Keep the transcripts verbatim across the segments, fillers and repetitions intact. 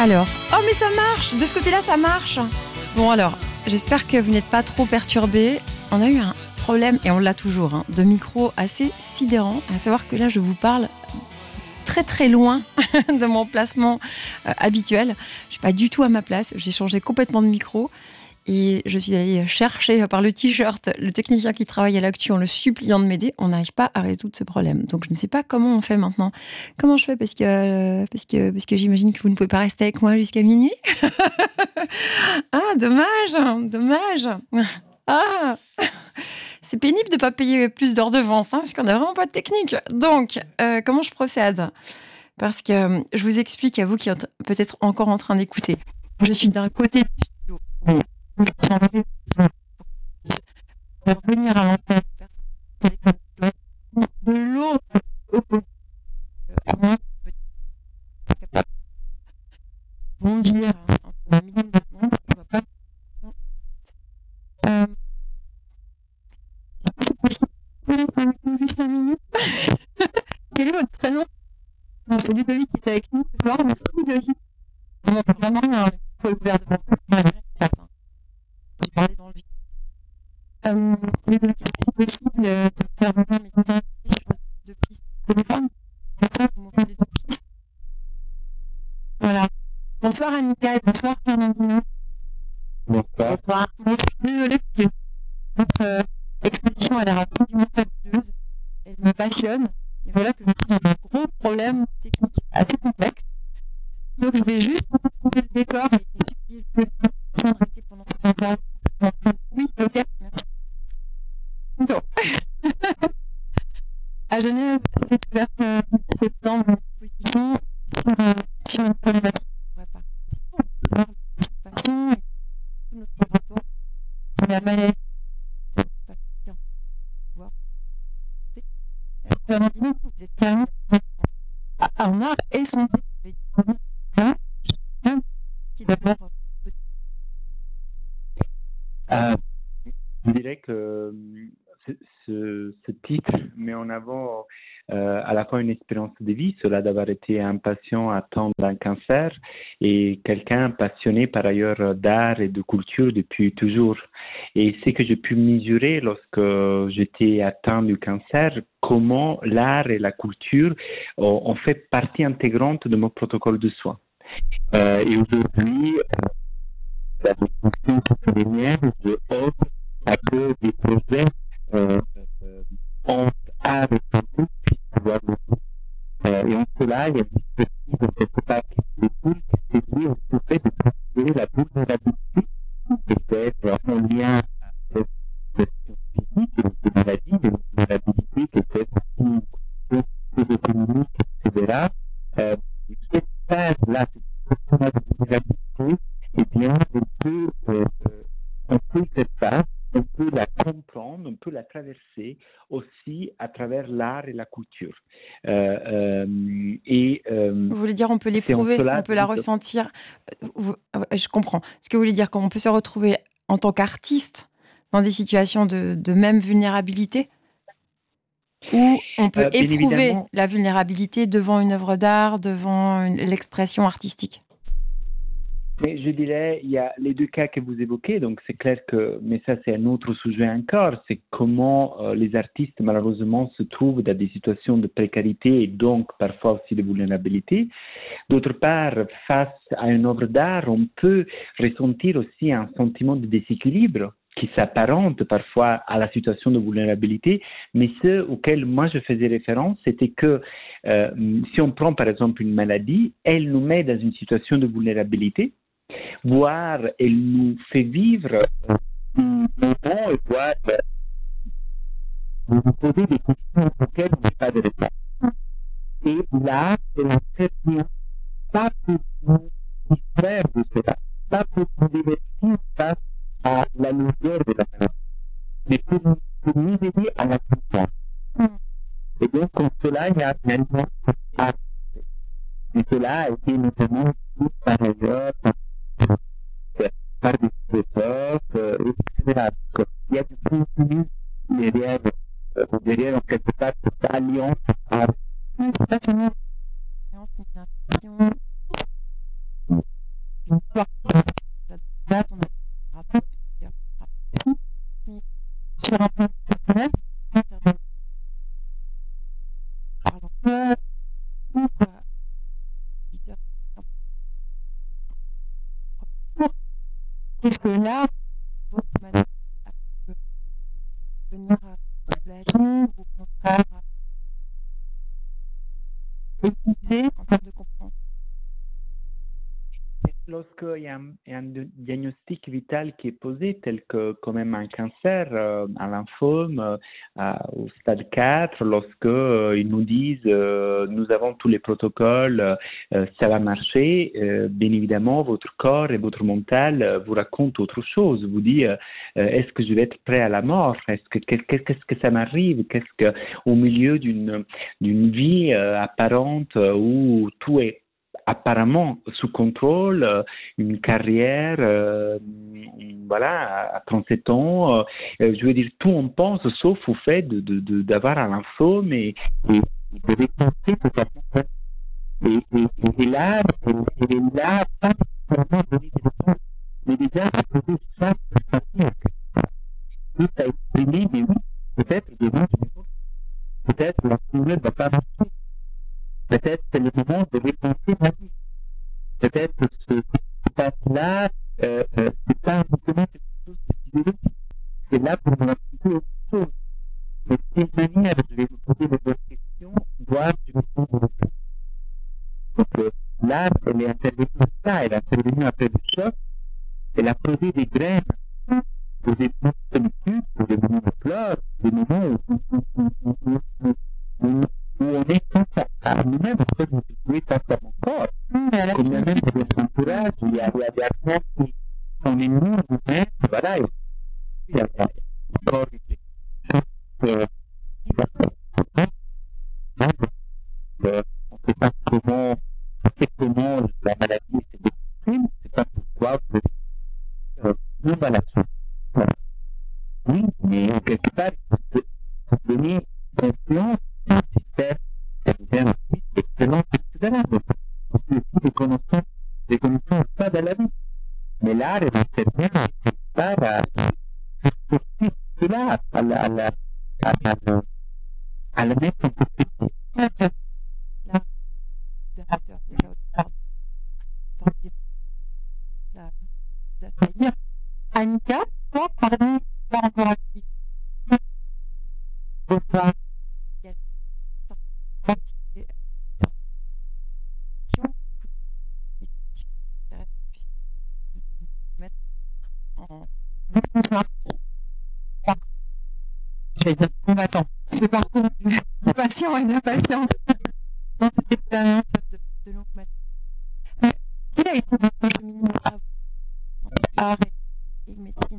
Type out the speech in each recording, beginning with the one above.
Alors, oh mais ça marche. De ce côté-là, ça marche. Bon alors, j'espère que vous n'êtes pas trop perturbés. On a eu un problème, et on l'a toujours, hein, de micro assez sidérant. À savoir que là, je vous parle très très loin de mon placement euh, habituel. Je ne suis pas du tout à ma place. J'ai changé complètement de micro. Et je suis allée chercher par le t-shirt le technicien qui travaille à l'actu en le suppliant de m'aider. On n'arrive pas à résoudre ce problème. Donc, je ne sais pas comment on fait maintenant. Comment je fais parce que, euh, parce que, parce que j'imagine que vous ne pouvez pas rester avec moi jusqu'à minuit. Ah, dommage, dommage. Ah, c'est pénible de ne pas payer plus d'heures de vente, hein, parce qu'on n'a vraiment pas de technique. Donc, euh, comment je procède ? Parce que euh, je vous explique à vous qui êtes peut-être encore en train d'écouter. Je suis d'un côté du studio. Pour venir à l'antenne, de l'autre opposé. Bondir en un millième de seconde, je vois pas. Euh, c'est possible. Voilà, ça me fait juste cinq minutes. Quel est votre prénom ? C'est Ludovic qui est avec nous ce soir. Merci Ludovic. On entend vraiment un peu ouvert devant vous. J'ai parlé dans le vide. Euh, Ludovic, est-ce que c'est possible de faire venir mes contacts sur deux pistes de téléphone ? Comme ça, vous m'ouvrez les deux pistes. Voilà. Bonsoir Annika et bonsoir Fernandino. Bonsoir. Bonsoir. Bon, je suis désolée parce que votre euh, exposition a l'air absolument fabuleuse. Elle me passionne. Et voilà que je suis dans un gros problème technique assez complexe. Donc je vais juste vous poser le décor et supplier le de rester pendant cet temps. Oui, ok, merci. Donc, à Genève, c'est ouvert euh, dix septembre une exposition sur, euh, sur une problématique qui pourrait participer, à savoir l'anticipation et tout notre retour sur la maladie. Fernandino, vous êtes carrément en art et santé. Qui d'abord euh, je dirais que ce, ce, ce titre met en avant euh, à la fois une expérience de vie, cela d'avoir été un patient atteint d'un cancer et quelqu'un passionné par ailleurs d'art et de culture depuis toujours. Et c'est que j'ai pu mesurer lorsque j'étais atteint du cancer, comment l'art et la culture ont, ont fait partie intégrante de mon protocole de soins. Euh, et aujourd'hui, euh, la discussion sur les miens, je offre à que des projets euh, euh, en art et santé puissent pouvoir le faire. Euh, et en cela, il y a une perspective de cette part qui se découle, c'est lié au fait de considérer la vulnérabilité, peut-être en lien avec cette physique de maladie, de vulnérabilité, peut-être aussi une question économique, et cetera. Euh, cette phase-là, cette question de vulnérabilité, eh bien, on peut, euh, on peut cette phase, on peut la comprendre, on peut la traverser aussi à travers l'art et la culture. Euh, euh, et, euh, vous voulez dire on peut l'éprouver, on peut la ressentir. Je comprends. Ce que vous voulez dire, qu'on peut se retrouver en tant qu'artiste dans des situations de, de même vulnérabilité, ou on peut euh, éprouver la vulnérabilité devant une œuvre d'art, devant une, l'expression artistique. Mais je dirais, il y a les deux cas que vous évoquez, donc c'est clair que, mais ça c'est un autre sujet encore, c'est comment euh, les artistes malheureusement se trouvent dans des situations de précarité et donc parfois aussi de vulnérabilité. D'autre part, face à une œuvre d'art, on peut ressentir aussi un sentiment de déséquilibre qui s'apparente parfois à la situation de vulnérabilité, mais ce auquel moi je faisais référence, c'était que euh, si on prend par exemple une maladie, elle nous met dans une situation de vulnérabilité, voire elle nous fait vivre des moments et voire nous poser des questions auxquelles on n'a pas de réponse. Et là, c'est un traitement pas pour nous distraire de cela, pas pour nous divertir face à la lumière de la maladie, mais pour, pour nous aider à la comprendre. Et donc, en cela, il y a finalement cet acte. Et cela a été notamment dit par ailleurs par des philosophes, euh, et cetera. Donc, il y a du contenu derrière, euh, derrière en quelque part cette alliance art. C'est pas seulement une alliance, c'est une intuition. une histoire. Là, on a un rapport sur un plan personnel, pardon, qu'est-ce que là, votre manière de venir soulager ou au contraire épuiser en termes de compréhension? Lorsqu'il y a un, un diagnostic vital qui est posé, tel que quand même un cancer, euh, un lymphome euh, au stade quatre, lorsque euh, ils nous disent euh, nous avons tous les protocoles, euh, ça va marcher, euh, bien évidemment votre corps et votre mental euh, vous racontent autre chose, vous dit euh, est-ce que je vais être prêt à la mort, est-ce que qu'est-ce que ça m'arrive, qu'est-ce que au milieu d'une d'une vie euh, apparente euh, où tout est apparemment sous contrôle, euh, une carrière, euh, voilà, à trente-sept ans, euh, je veux dire, tout on pense sauf au fait de, de, de, d'avoir un lymphome et, et de repenser totalement. Et, et, et là, elle est là, pas seulement donner des réponses, mais déjà de poser ça pour sortir. Tout a exprimé, mais oui, peut-être demain, peut-être la nouvelle va pas marcher. Peut-être c'est le moment de repenser ma vie. Peut-être que ce qui se passe là, euh, euh, c'est pas uniquement quelque chose de physiologique. C'est là pour nous expliquer autre chose. De quelle manière je vais vous poser de bonnes questions, dois-je répondre aux questions. Donc euh, là, elle est intervenue ça, elle est intervenue après le choc, elle a posé des graines pour des moments de solitude, pour des moments de pleurs, des moments où, où, où, où, où, où, où où on est face à nous-mêmes, en fait, vous pouvez face à mon corps. Comme même de votre entourage, il y a, il y a des acteurs qui sont ennemis, vous-même, voilà, et il y a un corps qui est on ne sait pas comment, on sait comment la maladie se décline, c'est pas pourquoi vous êtes une maladie. Oui, mais quelque part, vous donner confiance un système sanitaire aussi excellent, considérable. C'est aussi des connaissances, des connaissances pas de la vie. Mais l'art est intervient quelque part à sortir cela, à la, à la, à la, à la mettre en perspective. Annika, toi, pardon, pas encore actif. Bonsoir. J'allais dire combattant. C'est parcours du patient et de la patiente dans cette expérience de, de longue maladie. Quel a été votre cheminement à vous en art et médecine?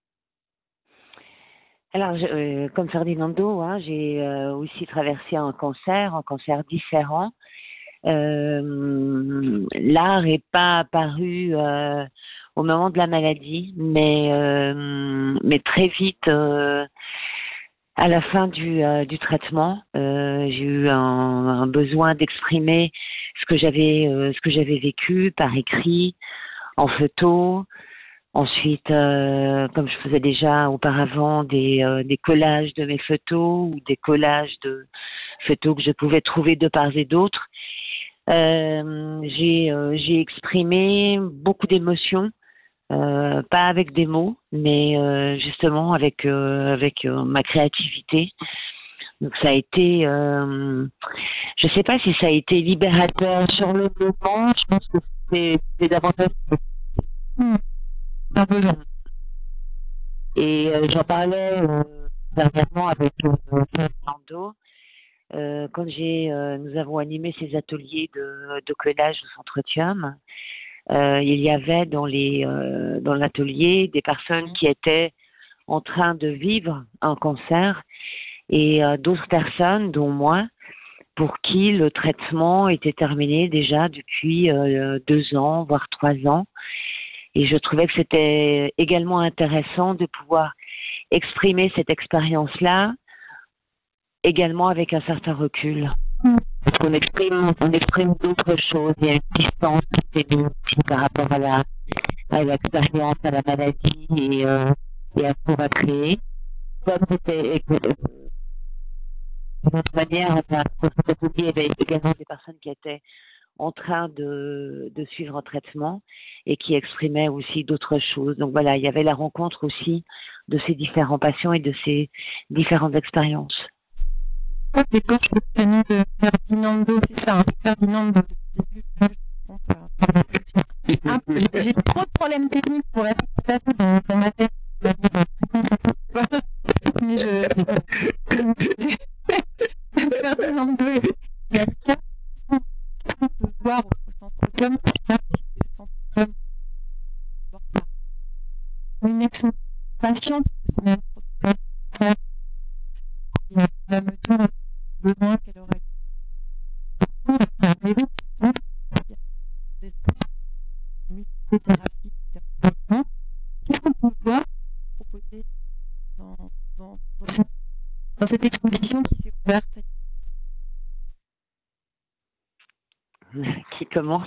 Alors, je, euh, comme Ferdinando, hein, j'ai euh, aussi traversé un cancer, un cancer différent. Euh, l'art n'est pas apparu euh, au moment de la maladie, mais euh, mais très vite, euh, à la fin du euh, du traitement, euh, j'ai eu un, un besoin d'exprimer ce que j'avais euh, ce que j'avais vécu par écrit, en photo. Ensuite, euh, comme je faisais déjà auparavant des, euh, des collages de mes photos ou des collages de photos que je pouvais trouver de part et d'autre, euh, j'ai, euh, j'ai exprimé beaucoup d'émotions, euh, pas avec des mots, mais euh, justement avec, euh, avec euh, ma créativité. Donc ça a été, euh, je sais pas si ça a été libérateur sur le moment, je pense que c'est, c'est davantage... Hmm. Un besoin. Et euh, j'en parlais euh, dernièrement avec euh, Fernando euh, quand j'ai euh, nous avons animé ces ateliers de, de collage au Centre Thiam. Euh, il y avait dans les euh, dans l'atelier des personnes qui étaient en train de vivre un cancer et euh, d'autres personnes, dont moi, pour qui le traitement était terminé déjà depuis euh, deux ans, voire trois ans. Et je trouvais que c'était également intéressant de pouvoir exprimer cette expérience-là, également avec un certain recul. parce qu'on exprime, on exprime d'autres choses. Il y a une distance qui s'est mise par rapport à la, à l'expérience, à la maladie et, euh, et à ce qu'on va créer. Comme c'était d'une autre manière, enfin, pour cet atelier, il y avait également des personnes qui étaient en train de, de suivre un traitement et qui exprimaient aussi d'autres choses. Donc voilà, il y avait la rencontre aussi de ces différents patients et de ces différentes expériences. C'est quand je famille de Ferdinando, c'est ça, hein, c'est Ferdinando depuis le début. Ah, j'ai trop de problèmes techniques pour être tout à fait dans, dans ma tête. Mais je... Ferdinando et Annika, qu'est-ce qu'on peut voir au centre com pour faire ce centre com? Une ex-patiente, c'est même la mesure de besoin qu'elle aurait. Mais oui, des musicothérapies, qu'est-ce qu'on peut voir proposer dans, dans, dans, cette, dans cette exposition qui s'est ouverte? Qui commence.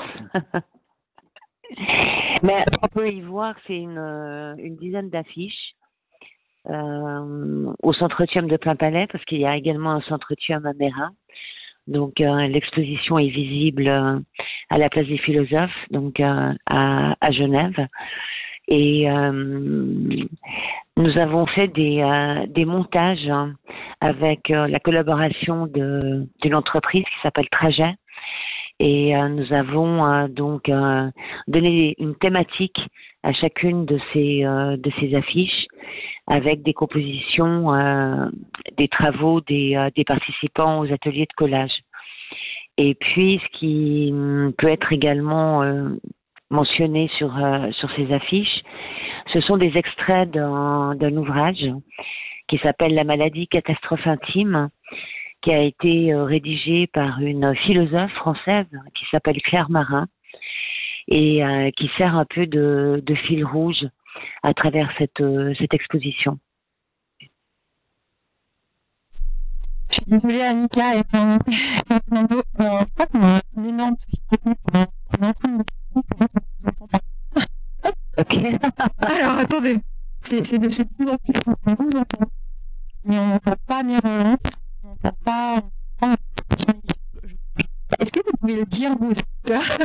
Mais on peut y voir, c'est une, une dizaine d'affiches euh, au centre Thium de Plainpalais, parce qu'il y a également un centre Thium à Mérin. Donc euh, l'exposition est visible euh, à la place des Philosophes, donc euh, à, à Genève. Et euh, nous avons fait des, euh, des montages hein, avec euh, la collaboration de, d'une entreprise qui s'appelle Trajet. Et euh, nous avons euh, donc euh, donné une thématique à chacune de ces euh, de ces affiches avec des compositions, euh, des travaux des, euh, des participants aux ateliers de collage. Et puis, ce qui peut être également euh, mentionné sur euh, sur ces affiches, ce sont des extraits d'un, d'un ouvrage qui s'appelle La maladie catastrophe intime, qui a été rédigé par une philosophe française qui s'appelle Claire Marin et euh, qui sert un peu de, de fil rouge à travers cette, euh, cette exposition. Je suis désolée Annika et Fernando, euh, je crois qu'on a un énorme souci technique, on est en train de vous entend pas. Ok. Alors attendez, c'est, c'est de plus en plus fou, on vous entend, mais on n'entend pas mes relances. On n'entend pas. Est-ce que vous pouvez le dire, vous? Est-ce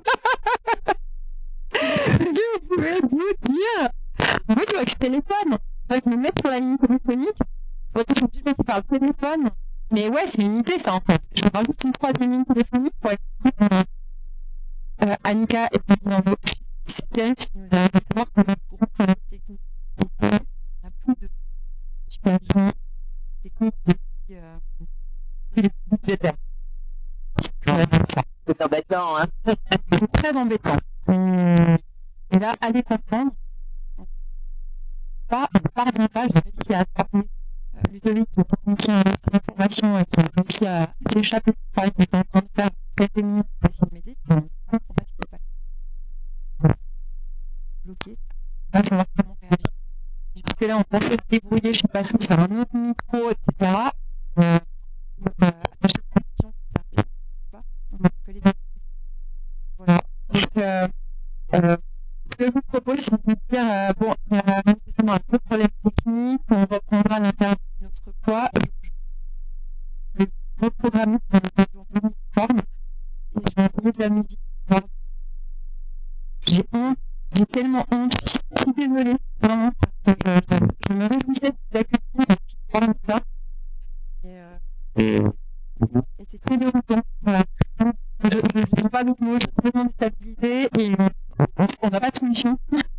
que vous pouvez vous dire? En fait, il faudrait que je téléphone. Il faudrait que je me mette sur la ligne téléphonique. Il faudrait que je puisse passer par le téléphone. Mais ouais, c'est une idée, ça, en fait. Je rajoute une troisième ligne téléphonique pour écouter euh, euh, Annika et Ferdinando. C'est elle qui nous a fait savoir qu'on a un gros problème technique. On n'a plus de supervision technique de Euh, les budgétaires. C'est embêtant, hein. C'est très embêtant. Hum, et là, allez comprendre. Pas, on ne parvient pas, j'ai réussi à attraper euh, Ludovic, le technicien d'information, euh, qui a réussi à s'échapper du travail qu'il était en train de faire quelques minutes pour essayer de m'aider. Je ne comprends pas ce qui se passe. Bloqué. On va savoir comment réagir. Jusque là, on pensait se débrouiller, je suis passée sur un autre micro, et cetera. Euh, donc, euh, à chaque question, ça ne pas. On va coller dans le voilà. Donc, euh, euh, ce que je vous propose, c'est de dire, euh, bon, il y a manifestement un peu de problème technique, on reprendra l'interview une autre fois. Je vais reprogrammer pour le jour de forme et je vais envoyer de la musique. Voilà. J'ai honte, j'ai tellement honte, je suis désolée, vraiment, parce que je, je, je me réjouissais de la culture depuis trois ans de ça. Et, euh, et c'est très déroutant. Voilà. Je n'ai pas d'autres mots, je suis complètement déstabilisée et on n'a pas de solution.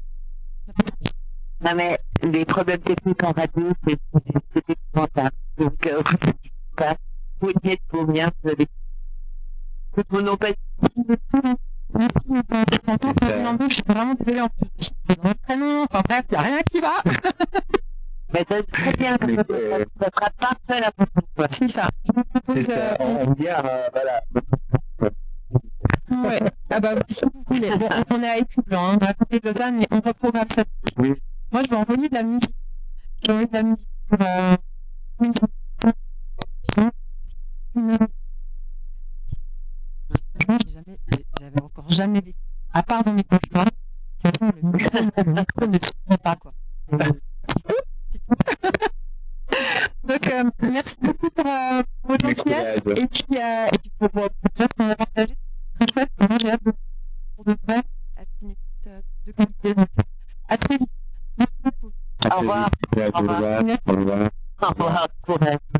Non mais les problèmes techniques en radio, c'est, c'est, c'est épouvantable. Donc, euh, vous y êtes pour rien, vous avez tout mon nom pas. Merci, François Ferdinando, je suis vraiment désolée en plus. Dans le prénom, enfin bref, il n'y a rien qui va. Mais ça, c'est très bien, ça, ça, ça sera parfait la prochaine fois. C'est ça. Je vous propose. Euh, on va dire, euh, voilà. Ouais. Ah bah, si vous voulez. Bon, on est à Écublanc, hein, on est à côté de Lausanne, mais on reprogramme ça. Oui. Moi, je vais envoyer de la musique. Je vais envoyer de la musique pour euh, une jamais, j'avais encore jamais vécu, à part dans mes cauchemars, le micro, le micro ne tourne pas, quoi. Donc, euh, merci beaucoup pour, euh, pour votre gentillesse et puis, euh, et puis pour, pour, pour tout ce qu'on a partagé. Très chouette. Et moi, j'ai hâte de pour de vrai être une écoute euh, de qualité. Donc, à très vite. Merci beaucoup. Au revoir. Au revoir. Merci. Au revoir. Au revoir.